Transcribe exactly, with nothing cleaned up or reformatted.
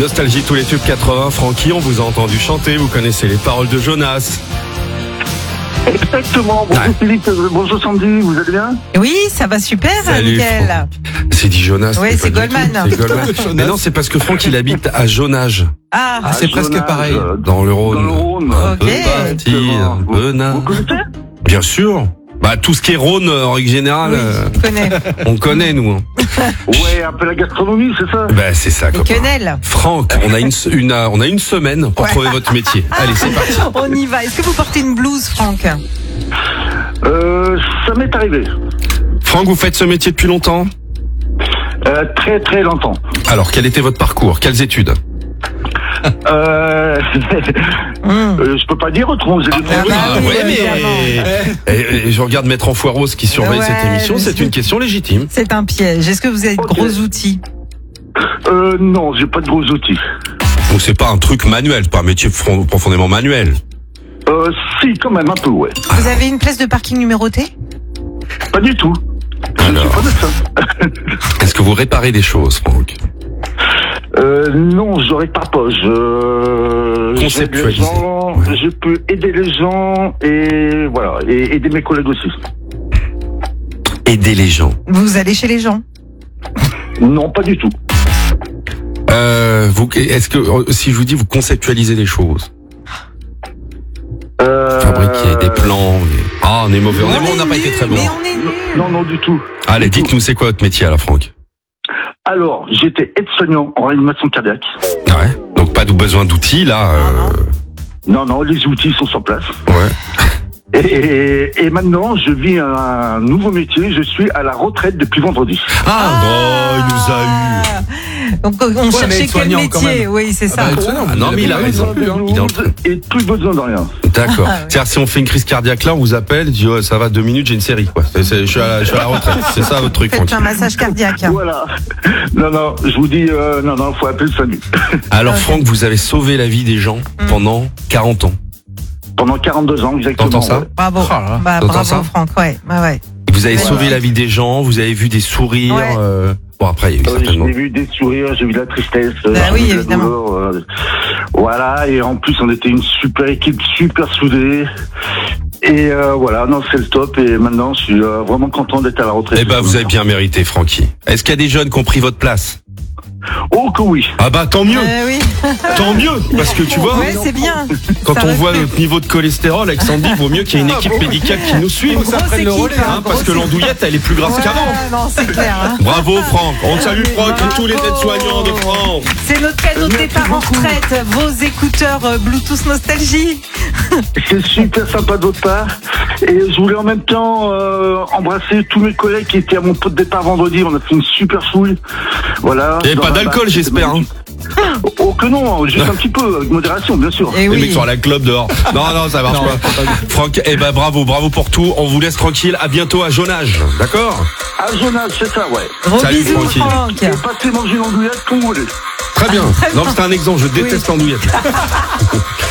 Nostalgie, tous les tubes quatre-vingts. Francky, on vous a entendu chanter, vous connaissez les paroles de Jonas. Exactement. Bonjour ouais. Philippe, bonjour Sandy, vous allez bien? Oui, ça va super, Mickaël. C'est dit Jonas. Oui, c'est Goldman. C'est Goldman. Mais non, c'est parce que Franck, il habite à Jonage. Ah, ah c'est presque Jonage, pareil. Euh, dans le Rhône. Dans le Rhône. Ok. Vous, vous connaissez? Bien sûr. Bah, tout ce qui est Rhône, en règle générale, oui, euh, je connais. on connaît, nous. Hein. Ouais, un peu la gastronomie, c'est ça? Bah, c'est ça, copain. Quenelle. Franck, on a une, une, on a une semaine pour ouais. trouver votre métier. Allez, c'est parti. On y va. Est-ce que vous portez une blouse, Franck? Euh, ça m'est arrivé. Franck, vous faites ce métier depuis longtemps? Euh, très très longtemps. Alors, quel était votre parcours? Quelles études? Euh, euh, je peux pas dire autrement. J'ai ah, ah, oui, ah, oui, mais et, et je regarde Maître Enfoiros qui surveille ouais, cette émission. C'est une question légitime. C'est un piège. Est-ce que vous avez de okay. gros outils? Euh, non, j'ai pas de gros outils. Donc c'est pas un truc manuel, c'est pas un métier profondément manuel. Euh, si, quand même un peu, ouais. Vous avez une place de parking numérotée? Pas du tout. Alors, est-ce que vous réparez des choses, Franck? Euh, non, je répare pas. Je, Conceptualiser. Ouais. Je peux aider les gens et voilà, et aider mes collègues aussi. Aider les gens. Vous allez chez les gens? Non, pas du tout. Euh, vous, est-ce que si je vous dis vous conceptualisez des choses? Euh... Fabriquer des plans. Des... Ah, on est mauvais. On, on n'a pas été très bon. Mais on est nuls. Non, non, du tout. Allez, dites-nous, c'est quoi votre métier, alors, Franck? Alors, j'étais aide-soignant en réanimation cardiaque. Ouais. Donc pas de besoin d'outils là. Euh... Non, non, les outils sont sur place. Ouais. Et, et, et maintenant, je vis un nouveau métier. Je suis à la retraite depuis vendredi. Ah, ah oh, il nous a eu. Donc on ouais, cherchait quel métier? Oui, c'est ça. Ah, bah, ah, non, mais il a raison. Il est en train... Et plus besoin de rien. D'accord. Ah, oui. C'est-à-dire si on fait une crise cardiaque là, on vous appelle, dit oh, ça va deux minutes, j'ai une série quoi. C'est, c'est, je, suis à la, je suis à la retraite. C'est ça votre truc. Faites Franck. Un massage cardiaque. Voilà. Non, non, je vous dis euh, non, non, faut appeler le SAMU. Alors okay. Franck, vous avez sauvé la vie des gens mmh. pendant quarante ans. Pendant quarante-deux ans, exactement. T'entends ça? Ouais. Bravo. Oh bah, bravo ça Franck, ouais, ouais, ouais. Vous avez ouais, sauvé ouais. la vie des gens, vous avez vu des sourires. Ouais. Euh... Bon après, il y a eu euh, certainement. J'ai vu des sourires, j'ai vu de la tristesse, bah, j'ai oui, vu de évidemment. la douleur. Euh, voilà, et en plus on était une super équipe, super soudée. Et euh, voilà, non, c'est le top. Et maintenant, je suis euh, vraiment content d'être à la retraite. Eh ben, vous avez bien mérité, Francky. Est-ce qu'il y a des jeunes qui ont pris votre place? Oh que oui. Ah bah tant mieux. Euh, oui. Tant mieux, parce que tu vois. Ouais, c'est bien. Quand ça on voit fait... notre niveau de cholestérol avec Sandy, il vaut mieux qu'il y ait une équipe ah, bon, médicale qui nous suive. Ça prenne le relais, hein, parce que l'andouillette, elle est plus grasse ouais, qu'avant. Non, c'est clair. Hein. Bravo Franck. On salue Franck et tous les aides-soignants de France. C'est notre cadeau de départ en retraite. Vos écouteurs Bluetooth Nostalgie. C'est super sympa de votre part. Et je voulais en même temps euh, embrasser tous mes collègues qui étaient à mon pot de départ vendredi. On a fait une super fouille. Voilà. Et pas d'alcool, j'espère. Hein. Oh que non, juste un petit peu, avec modération, bien sûr. Et les oui. mecs sont à la club dehors. Non, non, ça marche non, pas. Franck, eh ben bravo, bravo pour tout. On vous laisse tranquille. À bientôt à Jonage, d'accord? À Jonage, c'est ça, ouais. Gros salut bisous, Francky. Franck. Et passez manger l'andouillette comme vous voulez. Très bien. Ah, très non, bien. c'est un exemple. Je déteste oui. l'andouillette.